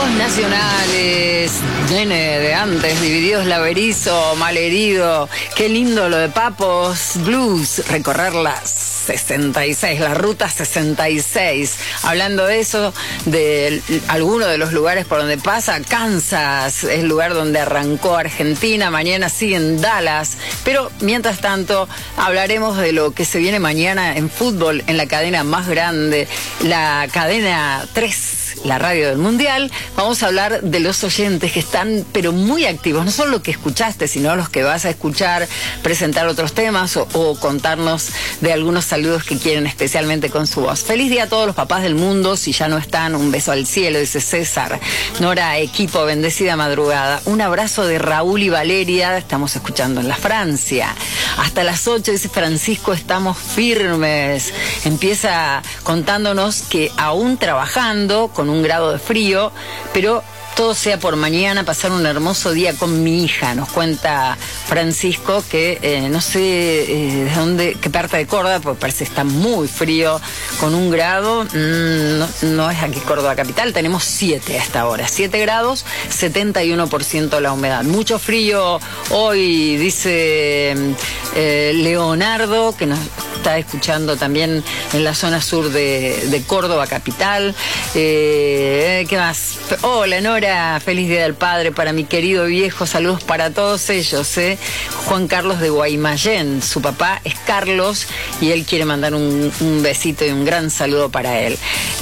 Nacionales, nene de antes, Divididos Laberizo, Malherido, qué lindo lo de Papos Blues, recorrer la 66, la ruta 66. Hablando de eso, de alguno de los lugares por donde pasa, Kansas es el lugar donde arrancó Argentina, mañana sigue en Dallas, pero mientras tanto hablaremos de lo que se viene mañana en fútbol, en la cadena más grande, la cadena 3. La radio del Mundial. Vamos a hablar de los oyentes que están pero muy activos, no solo lo que escuchaste, sino los que vas a escuchar, presentar otros temas o contarnos de algunos saludos que quieren especialmente con su voz. Feliz día a todos los papás del mundo, si ya no están, un beso al cielo, dice César. Nora, equipo, bendecida madrugada. Un abrazo de Raúl y Valeria, estamos escuchando en la Francia. Hasta las 8, dice Francisco, estamos firmes. Empieza contándonos que aún trabajando, con un grado de frío, pero todo sea por mañana, pasar un hermoso día con mi hija. Nos cuenta Francisco que no sé de dónde, qué parte de Córdoba, porque parece que está muy frío, con un grado, no es aquí Córdoba capital, tenemos 7 hasta ahora, 7 grados, 71% la humedad. Mucho frío hoy, dice Leonardo, que nos está escuchando también en la zona sur de Córdoba capital. ¿Qué más? Hola Nora, feliz día del padre para mi querido viejo, saludos para todos ellos. Juan Carlos de Guaymallén, su papá es Carlos y él quiere mandar un besito y un gran saludo para él.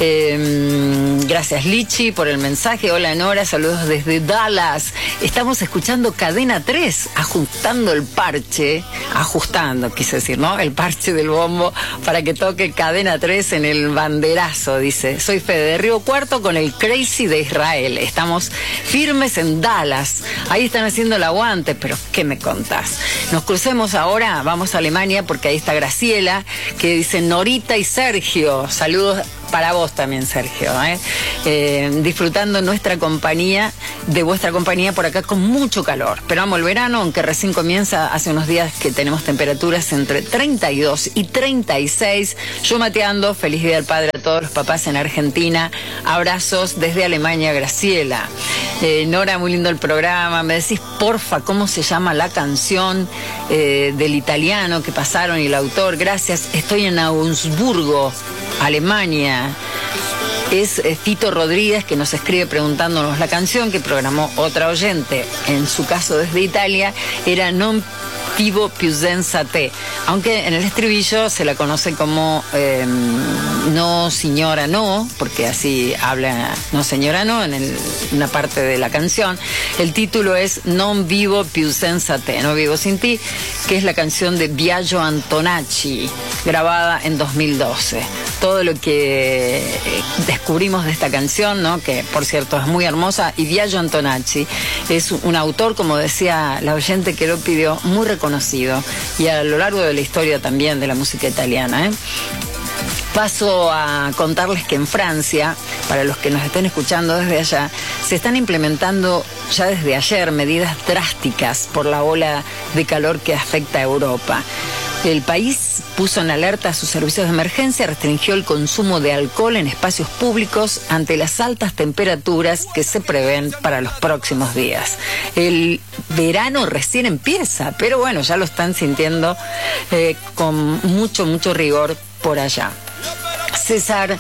Gracias Lichi por el mensaje. Hola Nora, saludos desde Dallas. Estamos escuchando Cadena 3, ajustando el parche, quise decir, ¿no? El parche del bombo para que toque Cadena 3 en el banderazo, dice. Soy Fede de Río Cuarto con el Crazy de Israel. Estamos firmes en Dallas. Ahí están haciendo el aguante, pero ¿qué me contás? Nos crucemos ahora, vamos a Alemania porque ahí está Graciela, que dice Norita y Sergio. Saludos para vos también, Sergio, disfrutando nuestra compañía, de vuestra compañía por acá con mucho calor. Esperamos el verano, aunque recién comienza, hace unos días que tenemos temperaturas entre 32 y 36. Yo mateando, feliz día del padre a todos los papás en Argentina. Abrazos desde Alemania, Graciela. Nora, muy lindo el programa. Me decís, porfa, cómo se llama la canción del italiano que pasaron y el autor. Gracias, estoy en Augsburgo, Alemania. Es Fito Rodríguez que nos escribe preguntándonos la canción que programó otra oyente, en su caso desde Italia, era Non vivo più senza te, aunque en el estribillo se la conoce como No señora no, porque así habla No señora no en una parte de la canción. El título es Non vivo più senza te, no vivo sin ti, que es la canción de Biagio Antonacci, grabada en 2012. Todo lo que descubrimos de esta canción, ¿no? Que por cierto es muy hermosa, y Biagio Antonacci es un autor, como decía la oyente que lo pidió, muy reconocido, y a lo largo de la historia también de la música italiana. Paso a contarles que en Francia, para los que nos estén escuchando desde allá, se están implementando ya desde ayer medidas drásticas por la ola de calor que afecta a Europa. El país puso en alerta a sus servicios de emergencia, restringió el consumo de alcohol en espacios públicos ante las altas temperaturas que se prevén para los próximos días. El verano recién empieza, pero bueno, ya lo están sintiendo con mucho rigor por allá. César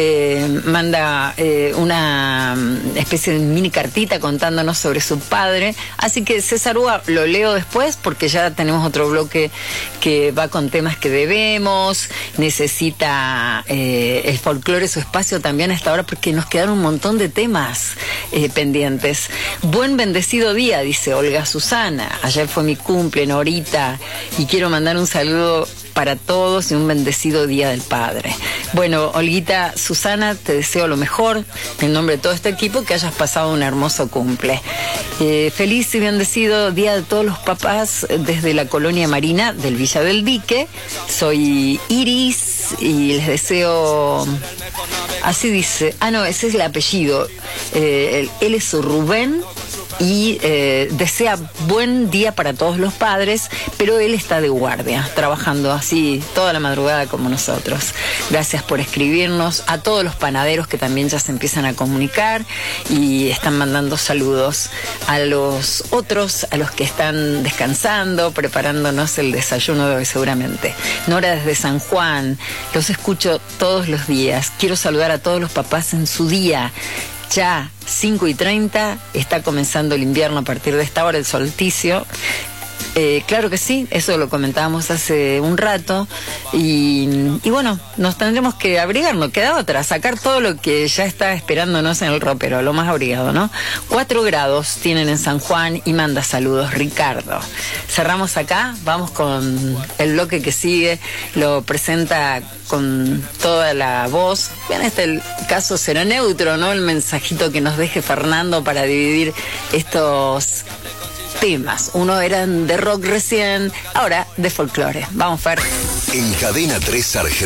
manda una especie de mini cartita contándonos sobre su padre, así que César Uga lo leo después porque ya tenemos otro bloque que va con temas que debemos, necesita el folclore su espacio también hasta ahora porque nos quedaron un montón de temas pendientes. Buen bendecido día, dice Olga Susana, ayer fue mi cumple, Norita, y quiero mandar un saludo para todos y un bendecido día del padre. Bueno, Olguita, Susana, te deseo lo mejor en nombre de todo este equipo, que hayas pasado un hermoso cumple. Feliz y bendecido día de todos los papás desde la colonia marina del Villa del Dique. Soy Iris y les deseo, así dice, no, ese es el apellido, él es Rubén y desea buen día para todos los padres, pero él está de guardia, trabajando así toda la madrugada como nosotros. Gracias por escribirnos, a todos los panaderos que también ya se empiezan a comunicar y están mandando saludos, a los otros, a los que están descansando, preparándonos el desayuno de hoy seguramente. Nora desde San Juan, los escucho todos los días. Quiero saludar a todos los papás en su día. Ya 5:30, está comenzando el invierno a partir de esta hora, el solsticio. Claro que sí, eso lo comentábamos hace un rato y bueno, nos tendremos que abrigar, no queda otra, sacar todo lo que ya está esperándonos en el ropero, lo más abrigado, ¿no? 4 grados tienen en San Juan y manda saludos Ricardo. Cerramos acá, vamos con el bloque que sigue, lo presenta con toda la voz. En este caso será neutro, ¿no? El mensajito que nos deje Fernando para dividir estos temas. Uno eran de rock recién, ahora de folclore. Vamos, Fer. En Cadena 3 Argentina.